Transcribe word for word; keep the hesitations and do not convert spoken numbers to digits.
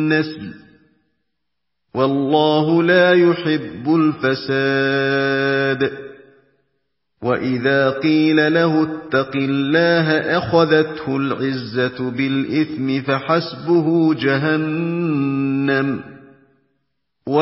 النسل والله لا يحب الفساد وإذا قيل له اتق الله أخذته العزة بالإثم فحسبه جهنم